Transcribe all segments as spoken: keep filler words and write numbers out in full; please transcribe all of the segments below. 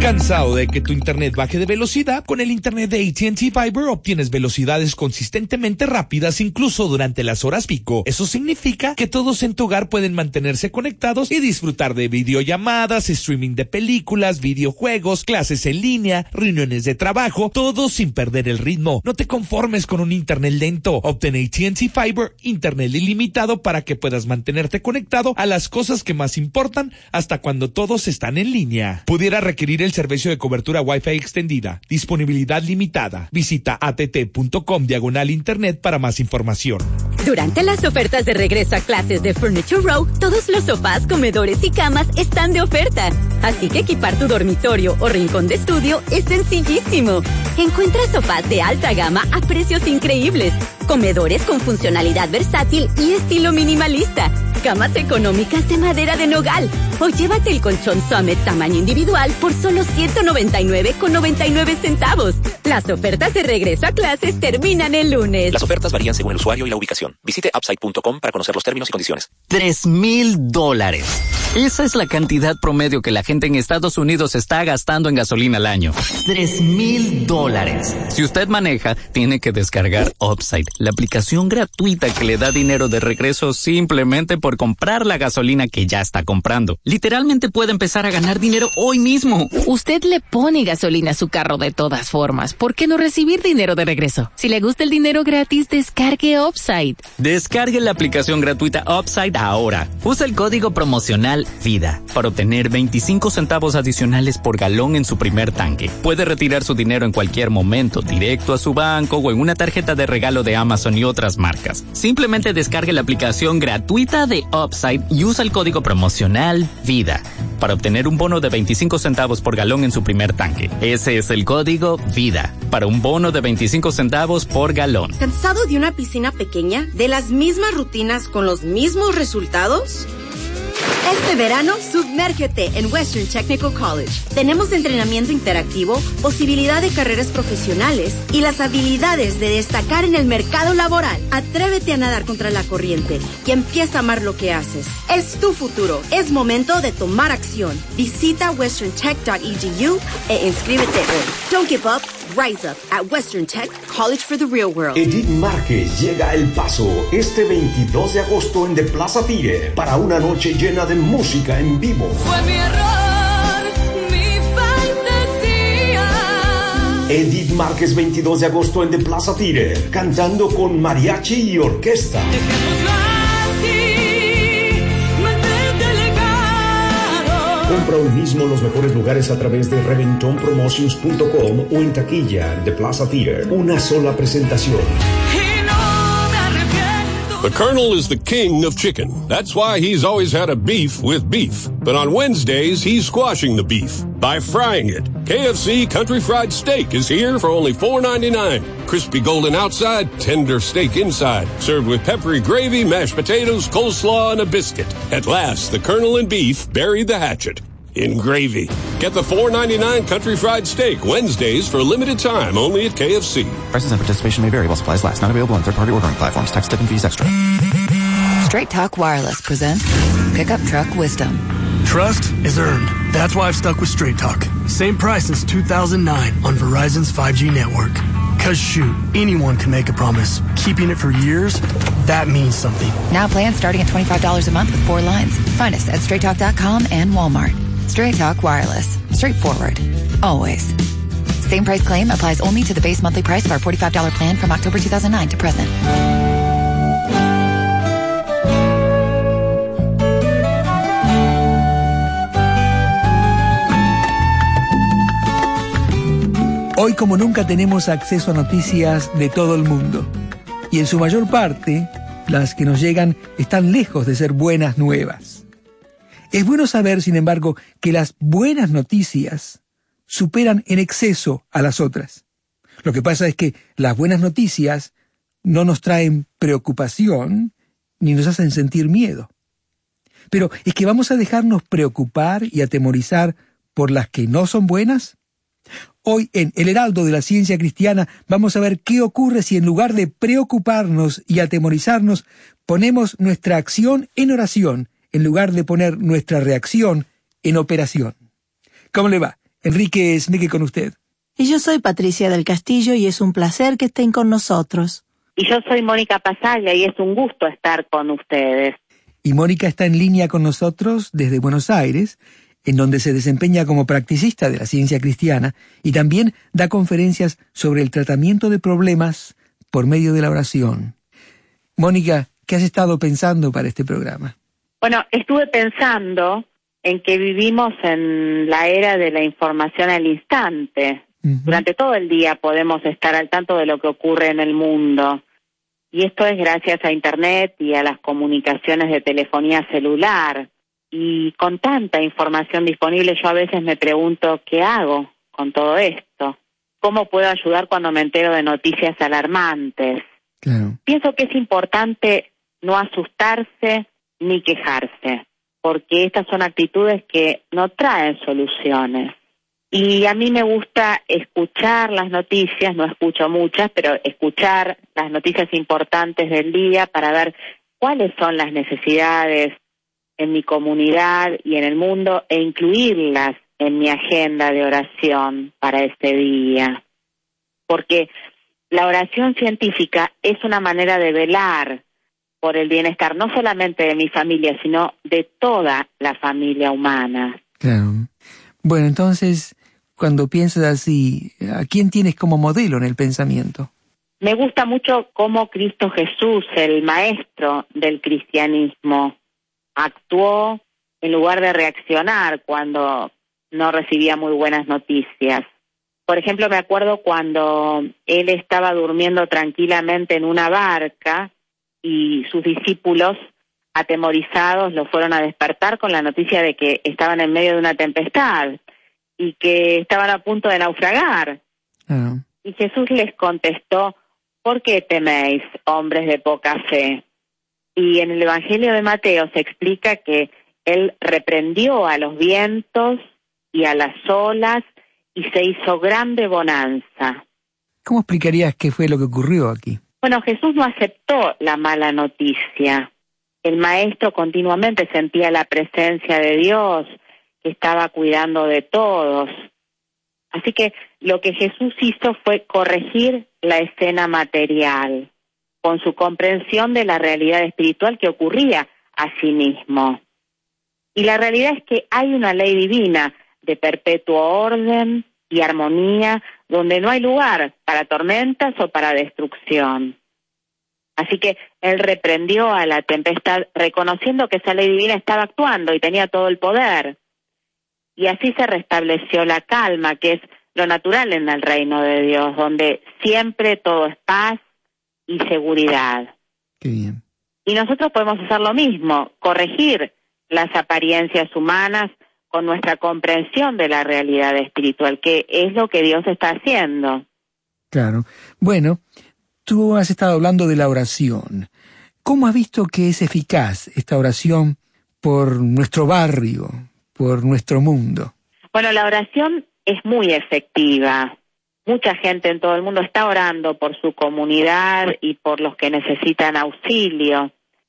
¿Cansado de que tu internet baje de velocidad? Con el internet de A T and T Fiber obtienes velocidades consistentemente rápidas incluso durante las horas pico. Eso significa que todos en tu hogar pueden mantenerse conectados y disfrutar de videollamadas, streaming de películas, videojuegos, clases en línea, reuniones de trabajo, todo sin perder el ritmo. No te conformes con un internet lento. Obtén A T and T Fiber, internet ilimitado para que puedas mantenerte conectado a las cosas que más importan hasta cuando todos están en línea. Pudiera requerir el servicio de cobertura Wi-Fi extendida. Disponibilidad limitada. Visita att.com diagonal internet para más información. Durante las ofertas de regreso a clases de Furniture Row, todos los sofás, comedores y camas están de oferta. Así que equipar tu dormitorio o rincón de estudio es sencillísimo. Encuentra sofás de alta gama a precios increíbles, comedores con funcionalidad versátil y estilo minimalista, camas económicas de madera de nogal, o llévate el colchón Summit tamaño individual por solo ciento noventa y nueve con noventa y nueve centavos. Las ofertas de regreso a clases terminan el lunes. Las ofertas varían según el usuario y la ubicación. Visite upside punto com para conocer los términos y condiciones. Tres mil dólares. Esa es la cantidad promedio que la gente en Estados Unidos está gastando en gasolina al año. Tres mil dólares. Si usted maneja, tiene que descargar Upside, la aplicación gratuita que le da dinero de regreso simplemente por comprar la gasolina que ya está comprando. Literalmente puede empezar a ganar dinero hoy mismo. Usted le pone gasolina a su carro de todas formas. ¿Por qué no recibir dinero de regreso? Si le gusta el dinero gratis, descargue Upside. Descargue la aplicación gratuita Upside ahora. Usa el código promocional VIDA para obtener veinticinco centavos adicionales por galón en su primer tanque. Puede retirar su dinero en cualquier momento, directo a su banco o en una tarjeta de regalo de Amazon y otras marcas. Simplemente descargue la aplicación gratuita de Upside y usa el código promocional VIDA para obtener un bono de veinticinco centavos por galón en su primer tanque. Ese es el código VIDA para un bono de veinticinco centavos por galón. ¿Cansado de una piscina pequeña? ¿De las mismas rutinas con los mismos resultados? Este verano, sumérgete en Western Technical College. Tenemos entrenamiento interactivo, posibilidad de carreras profesionales y las habilidades de destacar en el mercado laboral. Atrévete a nadar contra la corriente y empieza a amar lo que haces. Es tu futuro. Es momento de tomar acción. Visita western tech punto e d u e inscríbete hoy. Don't give up. Rise up at Western Tech, college for the real world. Edith Márquez llega a El Paso este veintidós de agosto en The Plaza Theater para una noche llena de música en vivo. Fue mi error, mi fantasía. Edith Márquez, veintidós de agosto en The Plaza Theater, cantando con mariachi y orquesta. Dejémoslo así, mantente legado. Compra hoy mismo los mejores lugares a través de reventón promotions punto com o en taquilla en The Plaza Theater. Una sola presentación. The Colonel is the king of chicken. That's why he's always had a beef with beef. But on Wednesdays, he's squashing the beef by frying it. K F C Country Fried Steak is here for only four ninety-nine. Crispy golden outside, tender steak inside. Served with peppery gravy, mashed potatoes, coleslaw, and a biscuit. At last, the Colonel and beef buried the hatchet in gravy. Get the four ninety-nine Country Fried Steak Wednesdays for a limited time only at K F C. Prices and participation may vary while supplies last. Not available on third-party ordering platforms. Tax, tip, and fees extra. Straight Talk Wireless presents Pickup Truck Wisdom. Trust is earned. That's why I've stuck with Straight Talk. Same price since two thousand nine on Verizon's five G network. Cause shoot, anyone can make a promise. Keeping it for years, that means something. Now plans starting at twenty-five dollars a month with four lines. Find us at straight talk dot com and Walmart. Straight Talk Wireless. Straightforward. Always. Same price claim applies only to the base monthly price of our forty-five dollars plan from October two thousand nine to present. Hoy como nunca tenemos acceso a noticias de todo el mundo. Y en su mayor parte, las que nos llegan están lejos de ser buenas nuevas. Es bueno saber, sin embargo, que las buenas noticias superan en exceso a las otras. Lo que pasa es que las buenas noticias no nos traen preocupación ni nos hacen sentir miedo. Pero ¿es que vamos a dejarnos preocupar y atemorizar por las que no son buenas? Hoy en El Heraldo de la Ciencia Cristiana vamos a ver qué ocurre si en lugar de preocuparnos y atemorizarnos, ponemos nuestra acción en oración en lugar de poner nuestra reacción en operación. ¿Cómo le va? Enrique Sneke con usted. Y yo soy Patricia del Castillo y es un placer que estén con nosotros. Y yo soy Mónica Pasaglia y es un gusto estar con ustedes. Y Mónica está en línea con nosotros desde Buenos Aires, en donde se desempeña como practicista de la ciencia cristiana y también da conferencias sobre el tratamiento de problemas por medio de la oración. Mónica, ¿qué has estado pensando para este programa? Bueno, estuve pensando en que vivimos en la era de la información al instante. Uh-huh. Durante todo el día podemos estar al tanto de lo que ocurre en el mundo. Y esto es gracias a Internet y a las comunicaciones de telefonía celular. Y con tanta información disponible, yo a veces me pregunto, ¿qué hago con todo esto? ¿Cómo puedo ayudar cuando me entero de noticias alarmantes? Claro. Pienso que es importante no asustarse ni quejarse, porque estas son actitudes que no traen soluciones. Y a mí me gusta escuchar las noticias, no escucho muchas, pero escuchar las noticias importantes del día para ver cuáles son las necesidades en mi comunidad y en el mundo e incluirlas en mi agenda de oración para este día. Porque la oración científica es una manera de velar por el bienestar no solamente de mi familia, sino de toda la familia humana. Claro. Bueno, entonces, cuando piensas así, ¿a quién tienes como modelo en el pensamiento? Me gusta mucho cómo Cristo Jesús, el maestro del cristianismo, actuó en lugar de reaccionar cuando no recibía muy buenas noticias. Por ejemplo, me acuerdo cuando él estaba durmiendo tranquilamente en una barca y sus discípulos, atemorizados, lo fueron a despertar con la noticia de que estaban en medio de una tempestad y que estaban a punto de naufragar. Uh-huh. Y Jesús les contestó, ¿por qué teméis, hombres de poca fe? Y en el Evangelio de Mateo se explica que él reprendió a los vientos y a las olas y se hizo grande bonanza. ¿Cómo explicarías qué fue lo que ocurrió aquí? Bueno, Jesús no aceptó la mala noticia. El maestro continuamente sentía la presencia de Dios, que estaba cuidando de todos. Así que lo que Jesús hizo fue corregir la escena material, con su comprensión de la realidad espiritual que ocurría a sí mismo. Y la realidad es que hay una ley divina de perpetuo orden y armonía, donde no hay lugar para tormentas o para destrucción. Así que él reprendió a la tempestad, reconociendo que esa ley divina estaba actuando y tenía todo el poder. Y así se restableció la calma, que es lo natural en el reino de Dios, donde siempre todo es paz y seguridad. Qué bien. Y nosotros podemos hacer lo mismo, corregir las apariencias humanas con nuestra comprensión de la realidad espiritual, que es lo que Dios está haciendo. Claro. Bueno, tú has estado hablando de la oración. ¿Cómo has visto que es eficaz esta oración por nuestro barrio, por nuestro mundo? Bueno, la oración es muy efectiva. Mucha gente en todo el mundo está orando por su comunidad y por los que necesitan auxilio.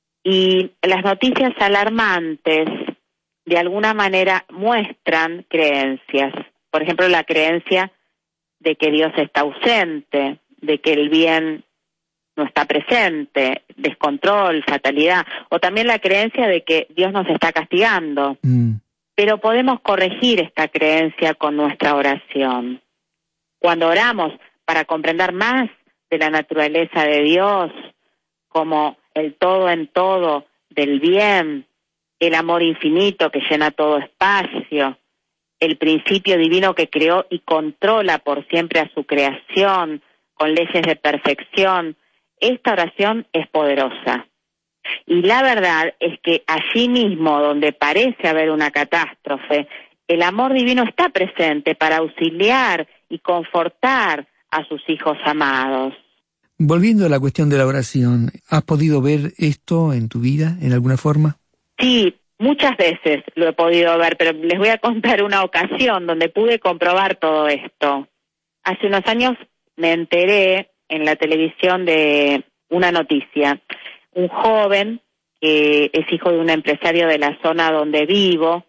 Y las noticias alarmantes de alguna manera muestran creencias. Por ejemplo, la creencia de que Dios está ausente, de que el bien no está presente, descontrol, fatalidad, o también la creencia de que Dios nos está castigando. Mm. Pero podemos corregir esta creencia con nuestra oración. Cuando oramos para comprender más de la naturaleza de Dios, como el todo en todo del bien, el amor infinito que llena todo espacio, el principio divino que creó y controla por siempre a su creación, con leyes de perfección, esta oración es poderosa. Y la verdad es que allí mismo, donde parece haber una catástrofe, el amor divino está presente para auxiliar y confortar a sus hijos amados. Volviendo a la cuestión de la oración, ¿has podido ver esto en tu vida, en alguna forma? Sí, muchas veces lo he podido ver, pero les voy a contar una ocasión donde pude comprobar todo esto. Hace unos años me enteré en la televisión de una noticia. Un joven que es hijo de un empresario de la zona donde vivo,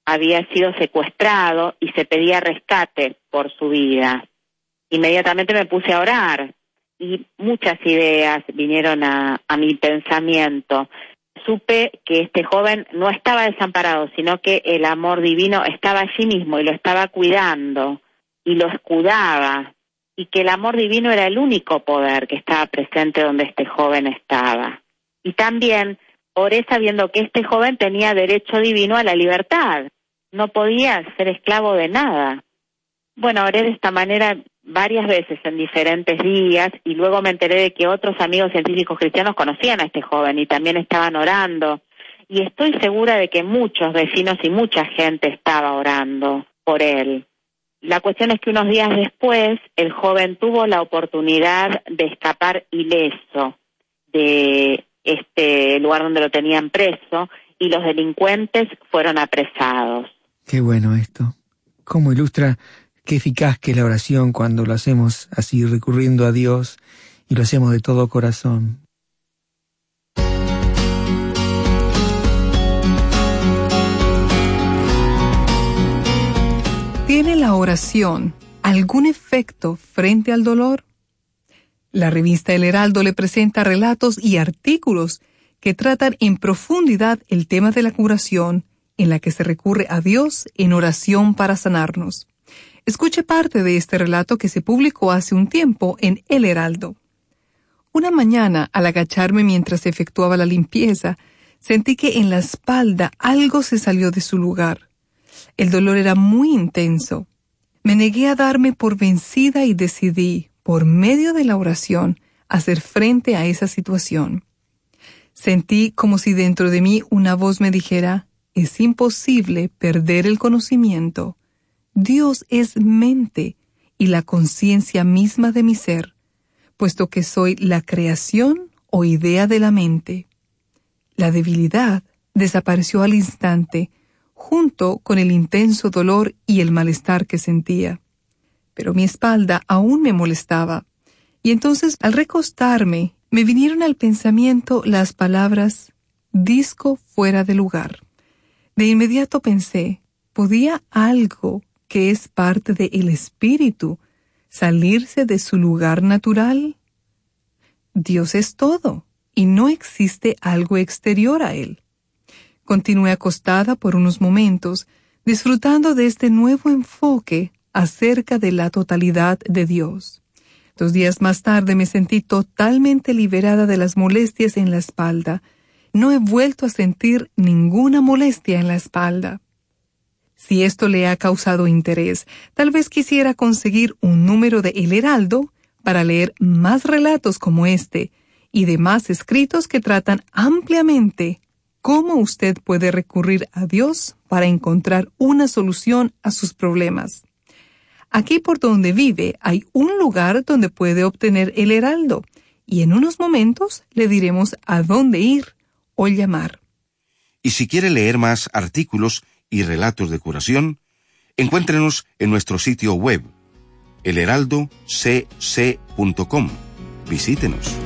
había sido secuestrado y se pedía rescate por su vida. Inmediatamente me puse a orar y muchas ideas vinieron a, a mi pensamiento. Supe que este joven no estaba desamparado, sino que el amor divino estaba allí mismo y lo estaba cuidando y lo escudaba, y que el amor divino era el único poder que estaba presente donde este joven estaba. Y también oré sabiendo que este joven tenía derecho divino a la libertad, no podía ser esclavo de nada. Bueno, oré de esta manera varias veces en diferentes días y luego me enteré de que otros amigos científicos cristianos conocían a este joven y también estaban orando. Y estoy segura de que muchos vecinos y mucha gente estaba orando por él. La cuestión es que unos días después el joven tuvo la oportunidad de escapar ileso de este lugar donde lo tenían preso y los delincuentes fueron apresados. Qué bueno esto. ¿Cómo ilustra qué eficaz que es la oración cuando lo hacemos así recurriendo a Dios y lo hacemos de todo corazón? ¿Tiene la oración algún efecto frente al dolor? La revista El Heraldo le presenta relatos y artículos que tratan en profundidad el tema de la curación, en la que se recurre a Dios en oración para sanarnos. Escuche parte de este relato que se publicó hace un tiempo en El Heraldo. Una mañana, al agacharme mientras efectuaba la limpieza, sentí que en la espalda algo se salió de su lugar. El dolor era muy intenso. Me negué a darme por vencida y decidí, por medio de la oración, hacer frente a esa situación. Sentí como si dentro de mí una voz me dijera: es imposible perder el conocimiento. Dios es mente y la conciencia misma de mi ser, puesto que soy la creación o idea de la mente. La debilidad desapareció al instante, junto con el intenso dolor y el malestar que sentía. Pero mi espalda aún me molestaba, y entonces al recostarme me vinieron al pensamiento las palabras «disco fuera de lugar». De inmediato pensé, ¿podía algo que es parte del espíritu salirse de su lugar natural? Dios es todo, y no existe algo exterior a él. Continué acostada por unos momentos, disfrutando de este nuevo enfoque acerca de la totalidad de Dios. Dos días más tarde me sentí totalmente liberada de las molestias en la espalda. No he vuelto a sentir ninguna molestia en la espalda. Si esto le ha causado interés, tal vez quisiera conseguir un número de El Heraldo para leer más relatos como este y demás escritos que tratan ampliamente cómo usted puede recurrir a Dios para encontrar una solución a sus problemas. Aquí por donde vive hay un lugar donde puede obtener El Heraldo y en unos momentos le diremos a dónde ir o llamar. Y si quiere leer más artículos y relatos de curación, encuéntrenos en nuestro sitio web, el heraldo c c punto com. Visítenos.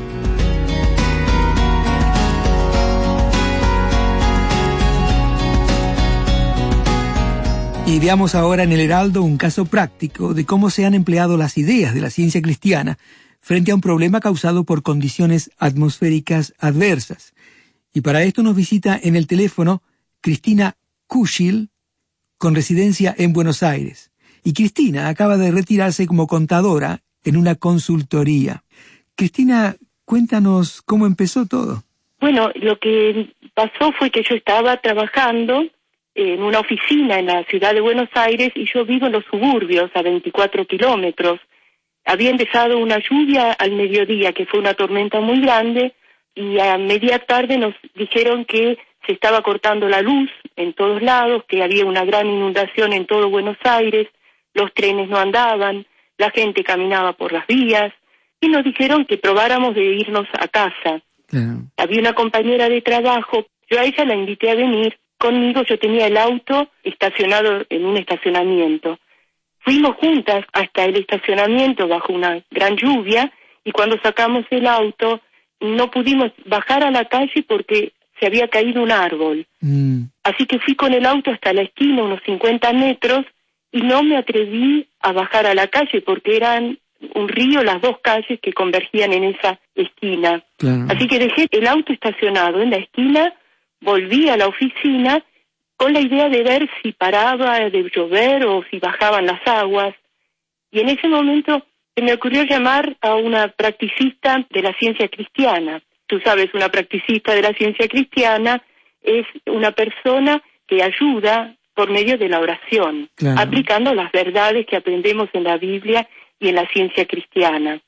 Y veamos ahora en El Heraldo un caso práctico de cómo se han empleado las ideas de la ciencia cristiana frente a un problema causado por condiciones atmosféricas adversas. Y para esto nos visita en el teléfono Cristina Kushil, con residencia en Buenos Aires. Y Cristina acaba de retirarse como contadora en una consultoría. Cristina, cuéntanos cómo empezó todo. Bueno, lo que pasó fue que yo estaba trabajando en una oficina en la ciudad de Buenos Aires y yo vivo en los suburbios a veinticuatro kilómetros. Había empezado una lluvia al mediodía, que fue una tormenta muy grande, y a media tarde nos dijeron que se estaba cortando la luz en todos lados, que había una gran inundación en todo Buenos Aires, los trenes no andaban, la gente caminaba por las vías, y nos dijeron que probáramos de irnos a casa. Claro. Había una compañera de trabajo, yo a ella la invité a venir conmigo, yo tenía el auto estacionado en un estacionamiento. Fuimos juntas hasta el estacionamiento bajo una gran lluvia, y cuando sacamos el auto no pudimos bajar a la calle porque se había caído un árbol. Mm. Así que fui con el auto hasta la esquina, unos cincuenta metros, y no me atreví a bajar a la calle porque eran un río las dos calles que convergían en esa esquina. Claro. Así que dejé el auto estacionado en la esquina, volví a la oficina con la idea de ver si paraba de llover o si bajaban las aguas. Y en ese momento se me ocurrió llamar a una practicista de la ciencia cristiana. Tú sabes, una practicista de la ciencia cristiana es una persona que ayuda por medio de la oración, Claro. aplicando las verdades que aprendemos en la Biblia y en la ciencia cristiana.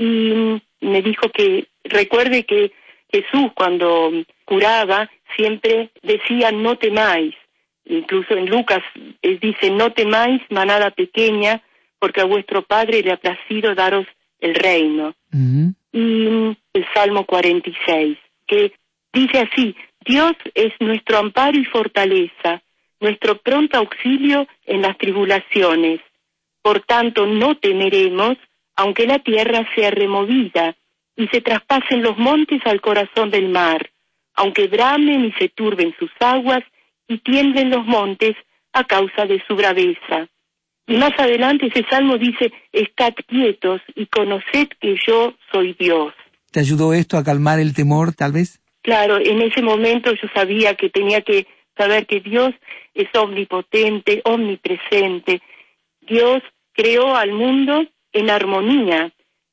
Y me dijo que recuerde que Jesús, cuando curaba, siempre decía no temáis. Incluso en Lucas él dice no temáis, manada pequeña, porque a vuestro Padre le ha placido daros el reino. Mm. Y el Salmo cuarenta y seis, que dice así: Dios es nuestro amparo y fortaleza, nuestro pronto auxilio en las tribulaciones. Por tanto, no temeremos, aunque la tierra sea removida y se traspasen los montes al corazón del mar, aunque bramen y se turben sus aguas y tiemblen los montes a causa de su braveza. Y más adelante ese salmo dice: estad quietos y conoced que yo soy Dios. ¿Te ayudó esto a calmar el temor, tal vez? Claro, en ese momento yo sabía que tenía que saber que Dios es omnipotente, omnipresente. Dios creó al mundo en armonía.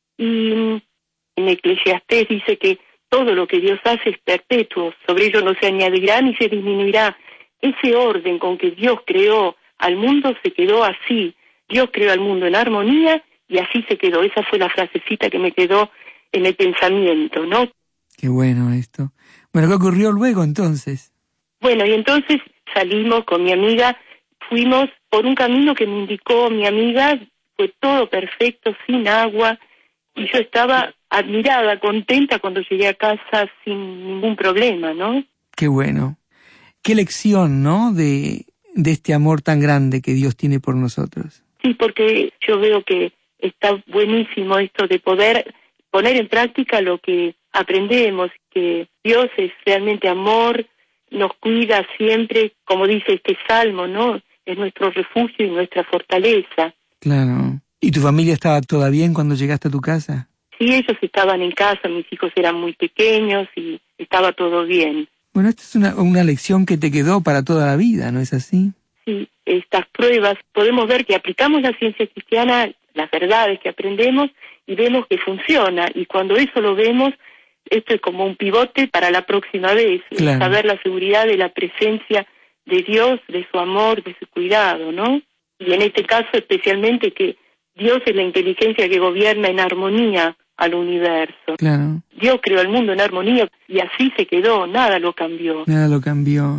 Y en Eclesiastés dice que todo lo que Dios hace es perpetuo, sobre ello no se añadirá ni se disminuirá. Ese orden con que Dios creó al mundo se quedó así. Dios creó al mundo en armonía y así se quedó. Esa fue la frasecita que me quedó en el pensamiento, ¿no? Qué bueno esto. Bueno, ¿qué ocurrió luego entonces? Bueno, y entonces salimos con mi amiga, fuimos por un camino que me indicó mi amiga, fue todo perfecto, sin agua, y yo estaba admirada, contenta cuando llegué a casa sin ningún problema, ¿no? Qué bueno. Qué lección, ¿no? De, de este amor tan grande que Dios tiene por nosotros. Sí, porque yo veo que está buenísimo esto de poder poner en práctica lo que aprendemos, que Dios es realmente amor, nos cuida siempre, como dice este salmo, ¿no? Es nuestro refugio y nuestra fortaleza. Claro. ¿Y tu familia estaba toda bien cuando llegaste a tu casa? Sí, ellos estaban en casa, mis hijos eran muy pequeños y estaba todo bien. Bueno, esta es una, una lección que te quedó para toda la vida, ¿no es así? Sí, estas pruebas, podemos ver que aplicamos la ciencia cristiana, las verdades que aprendemos, y vemos que funciona. Y cuando eso lo vemos, esto es como un pivote para la próxima vez. Claro. Saber la seguridad de la presencia de Dios, de su amor, de su cuidado, ¿no? Y en este caso especialmente que Dios es la inteligencia que gobierna en armonía al universo. Claro. Dios creó el mundo en armonía y así se quedó, nada lo cambió. Nada lo cambió.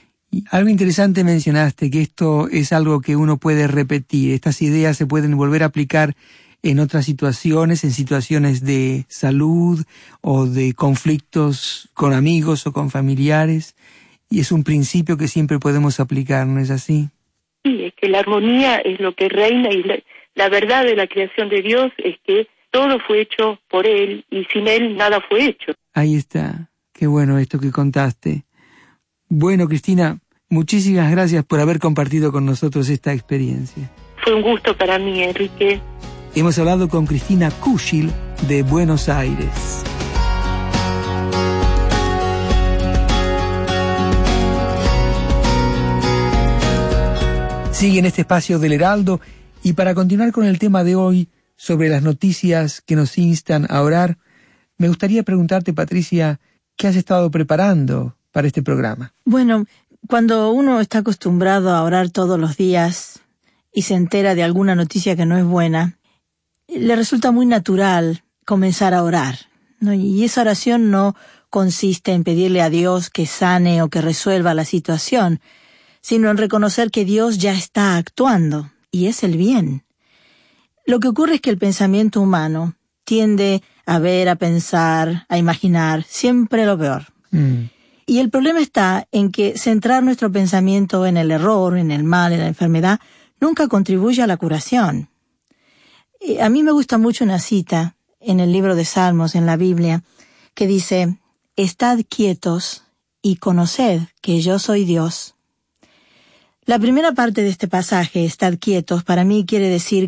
Y algo interesante mencionaste, que esto es algo que uno puede repetir. Estas ideas se pueden volver a aplicar en otras situaciones, en situaciones de salud o de conflictos con amigos o con familiares. Y es un principio que siempre podemos aplicar, ¿no es así? Sí, es que la armonía es lo que reina y la, la verdad de la creación de Dios es que todo fue hecho por Él y sin Él nada fue hecho. Ahí está. Qué bueno esto que contaste. Bueno, Cristina, muchísimas gracias por haber compartido con nosotros esta experiencia. Fue un gusto para mí, Enrique. Hemos hablado con Cristina Kuschil de Buenos Aires. Sigue en este espacio del Heraldo y para continuar con el tema de hoy sobre las noticias que nos instan a orar, me gustaría preguntarte, Patricia, ¿qué has estado preparando para este programa? Bueno, cuando uno está acostumbrado a orar todos los días y se entera de alguna noticia que no es buena, le resulta muy natural comenzar a orar, ¿no? Y esa oración no consiste en pedirle a Dios que sane o que resuelva la situación, sino en reconocer que Dios ya está actuando, y es el bien. Lo que ocurre es que el pensamiento humano tiende a ver, a pensar, a imaginar siempre lo peor. Mm. Y el problema está en que centrar nuestro pensamiento en el error, en el mal, en la enfermedad, nunca contribuye a la curación. A mí me gusta mucho una cita en el libro de Salmos, en la Biblia, que dice: «Estad quietos y conoced que yo soy Dios. La primera parte de este pasaje, estad quietos, para mí quiere decir